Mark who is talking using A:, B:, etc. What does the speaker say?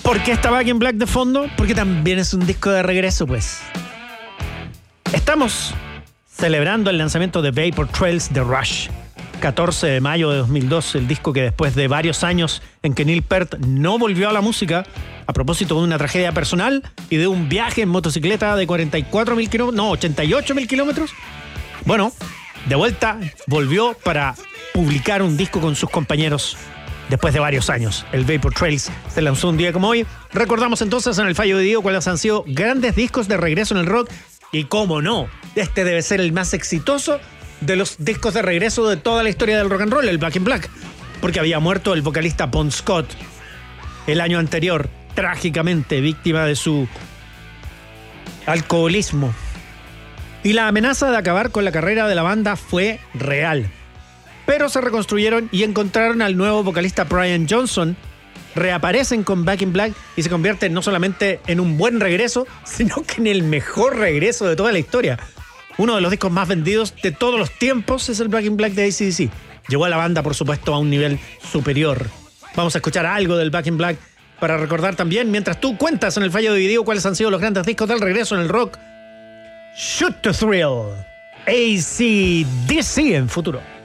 A: ¿Por qué está Back in Black de fondo? Porque también es un disco de regreso, pues. Estamos celebrando el lanzamiento de Vapor Trails de Rush. 14 de mayo de 2002, el disco que después de varios años en que Neil Peart no volvió a la música, a propósito de una tragedia personal y de un viaje en motocicleta de 44.000 kilómetros, no, 88.000 kilómetros. Bueno, de vuelta volvió para publicar un disco con sus compañeros después de varios años. El Vapor Trails se lanzó un día como hoy. Recordamos entonces en el fallo de Diego cuáles han sido grandes discos de regreso en el rock. Y cómo no, este debe ser el más exitoso de los discos de regreso de toda la historia del rock and roll, el Back in Black, porque había muerto el vocalista Bon Scott el año anterior, trágicamente víctima de su alcoholismo. Y la amenaza de acabar con la carrera de la banda fue real. Pero se reconstruyeron y encontraron al nuevo vocalista Brian Johnson. Reaparecen con Back in Black y se convierten no solamente en un buen regreso, sino que en el mejor regreso de toda la historia. Uno de los discos más vendidos de todos los tiempos es el Back in Black de AC/DC. Llevó a la banda, por supuesto, a un nivel superior. Vamos a escuchar algo del Back in Black para recordar también, mientras tú cuentas en el fallo de video cuáles han sido los grandes discos del regreso en el rock. Shoot to Thrill, AC/DC en futuro.